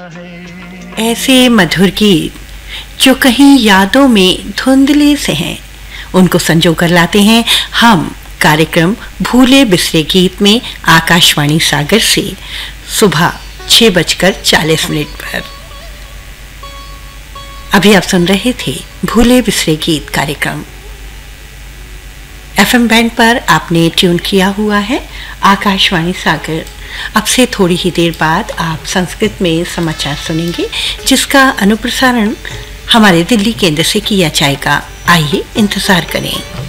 ऐसे मधुर गीत जो कहीं यादों में धुंधले से हैं, उनको संजो कर लाते हैं हम कार्यक्रम भूले बिसरे गीत में आकाशवाणी सागर से सुबह 6:40 पर। अभी आप सुन रहे थे भूले बिसरे गीत कार्यक्रम। एफएम बैंड पर आपने ट्यून किया हुआ है आकाशवाणी सागर। अब से थोड़ी ही देर बाद आप संस्कृत में समाचार सुनेंगे, जिसका अनुप्रसारण हमारे दिल्ली केंद्र से किया जाएगा। आइए इंतजार करें।